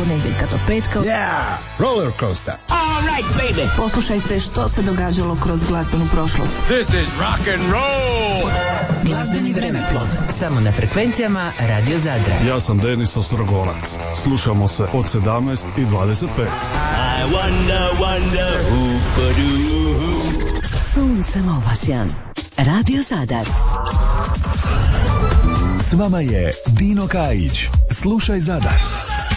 ponedjeljka do petka. Yeah, roller coaster. All right, baby. Poslušajte što se događalo kroz glazbenu prošlost. This is rock and roll. Glazbeni vremeplov. Samo na frekvencijama Radio Zadra. Ja sam Denis Ostrogolac. Slušamo se od 17 i 25. I wonder who could do. Suncem obasjan. Radio Zadar. S vama je Dino Kajić. Slušaj Zadar.